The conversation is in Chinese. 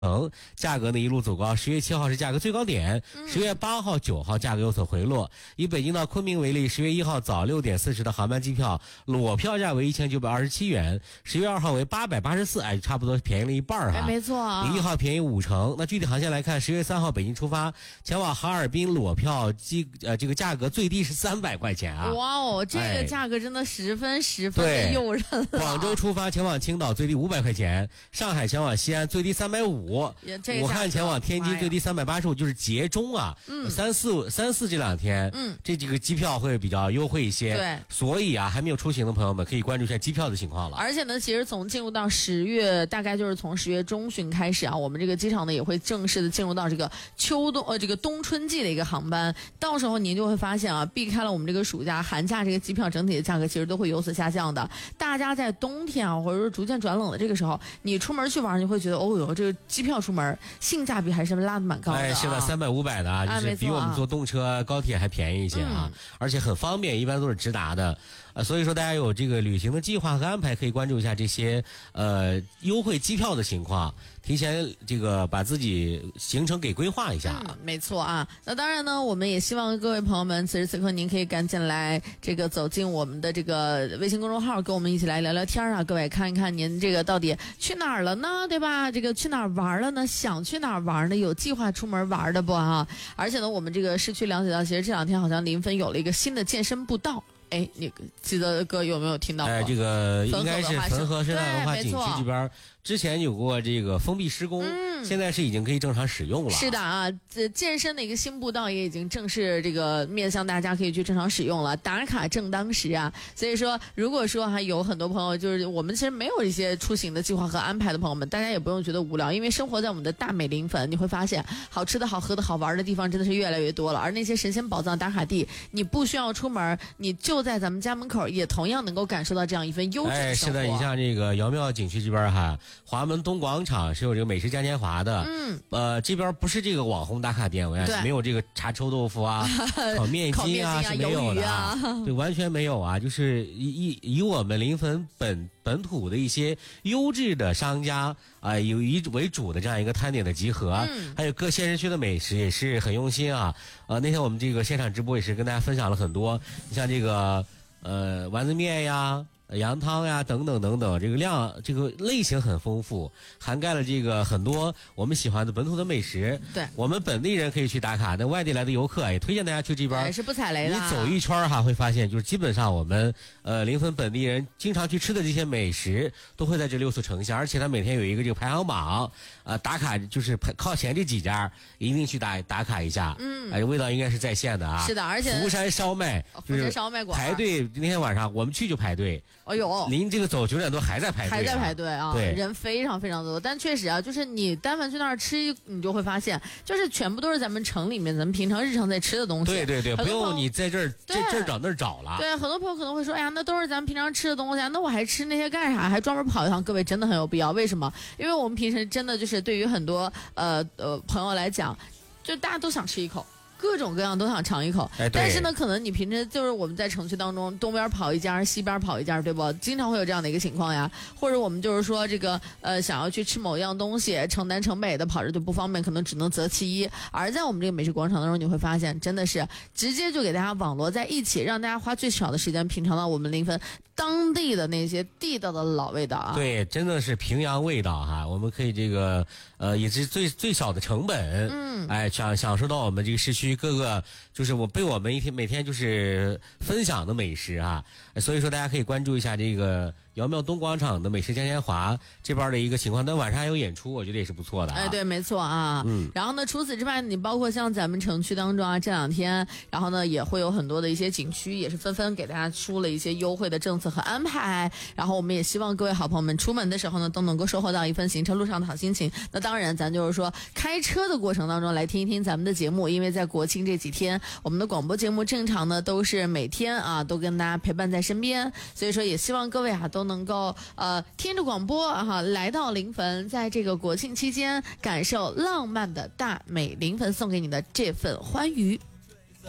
价格呢一路走高，10月7号是价格最高点，10月8号、9号价格有所回落。以北京到昆明为例，10月1号早6点40的航班机票裸票价为1927元，10月2号为884，哎，差不多便宜了一半哈。 没错啊， 比1号便宜50%。那具体航线来看，10月3号北京出发，前往哈尔滨裸票这个价格最低是300块钱啊！ 哇哦，这个价格真的十分的诱人了。 广州出发前往青岛最低500块钱，上海前往西安最低350。武汉前往天津最低385，就是节中啊，三四这两天，这几个机票会比较优惠一些。 对， 所以啊，还没有出行的朋友们可以关注一下机票的情况了。 而且呢，其实从进入到10月，大概就是从10月中旬开始啊，我们这个机场呢也会正式的进入到这个这个冬春季的一个航班。到时候您就会发现啊，避开了我们这个暑假、寒假这个机票整体的价格其实都会有所下降的。大家在冬天啊，或者说逐渐转冷的这个时候，你出门去玩，你会觉得哦哟，这个机票出门性价比还是拉得蛮高的、啊。 哎，现在300、500的啊，就是比我们坐动车、高铁还便宜一些啊，而且很方便，一般都是直达的。所以说大家有这个旅行的计划和安排，可以关注一下这些优惠机票的情况，提前这个把自己行程给规划一下。 没错啊。那当然呢，我们也希望各位朋友们，此时此刻您可以赶紧来这个走进我们的这个微信公众号，跟我们一起来聊聊天啊。各位看一看您这个到底去哪儿了呢？对吧？这个去哪儿玩了呢？想去哪儿玩呢？有计划出门玩的不啊？而且呢，我们这个市区了解到，其实这两天好像临汾有了一个新的健身步道。哎，你记得哥有没有听到过？ 这个应该是汾河生态文化景区这边之前有过这个封闭施工，现在是已经可以正常使用了。 是的啊，健身的一个新步道也已经正式这个面向大家可以去正常使用了，打卡正当时啊。所以说，如果说还有很多朋友就是我们其实没有一些出行的计划和安排的朋友们，大家也不用觉得无聊，因为生活在我们的大美临汾，你会发现好吃的好喝的好玩的地方真的是越来越多了。而那些神仙宝藏打卡地，你不需要出门，你就在咱们家门口，也同样能够感受到这样一份优质的生活。 是的，你像这个姚庙景区这边哈，华门东广场是有这个美食嘉年华的，这边不是这个网红打卡店，没有这个茶臭豆腐啊、烤面筋啊是没有的啊，对，完全没有啊，就是以我们临汾本土的一些优质的商家啊，以为主的这样一个摊点的集合，还有各县市区的美食也是很用心啊。那天我们这个现场直播也是跟大家分享了很多，你像这个丸子面呀、羊汤呀等等等等，这个类型很丰富，涵盖了这个很多我们喜欢的本土的美食。 对， 我们本地人可以去打卡，那外地来的游客也推荐大家去这边， 也是不踩雷的。 你走一圈哈，会发现就是基本上我们临汾本地人经常去吃的这些美食都会在这里有所呈现，而且它每天有一个这个排行榜，打卡就是靠前这几家一定去打卡一下，味道应该是在线的啊。 是的，而且福山烧麦，就是排队，那天晚上我们去就排队。 哎呦， 您这个走9点多还在排队啊，对，人非常非常多。但确实啊，就是你单反去那儿吃，你就会发现，就是全部都是咱们城里面咱们平常日常在吃的东西。 对对对，不用你在这儿找那儿找了。 对，很多朋友可能会说，哎呀，那都是咱们平常吃的东西啊，那我还吃那些干啥？还专门跑一趟？各位真的很有必要。为什么？因为我们平时真的就是对于很多朋友来讲，就大家都想吃一口。各种各样都想尝一口，但是呢，可能你平时就是我们在城区当中，东边跑一家，西边跑一家，对不？经常会有这样的一个情况呀。或者我们就是说这个想要去吃某样东西，城南城北的跑着就不方便，可能只能择其一。而在我们这个美食广场当中，你会发现真的是直接就给大家网罗在一起，让大家花最少的时间品尝到我们临汾当地的那些地道的老味道啊。 对，真的是平阳味道哈，我们可以这个也是最少的成本，享受到我们这个市区各个就是被我们每天就是分享的美食啊，所以说大家可以关注一下这个姚庙东广场的美食嘉年华这边的一个情况，但晚上还有演出，我觉得也是不错的啊。 对，没错啊。然后呢，除此之外，你包括像咱们城区当中啊，这两天，然后呢也会有很多的一些景区也是纷纷给大家出了一些优惠的政策和安排。然后我们也希望各位好朋友们出门的时候呢，都能够收获到一份行车路上的好心情。那当然，咱就是说开车的过程当中来听一听咱们的节目，因为在国庆这几天，我们的广播节目正常呢都是每天啊都跟大家陪伴在身边，所以说也希望各位啊都能够听着广播来到临汾，在这个国庆期间感受浪漫的大美临汾送给你的这份欢愉。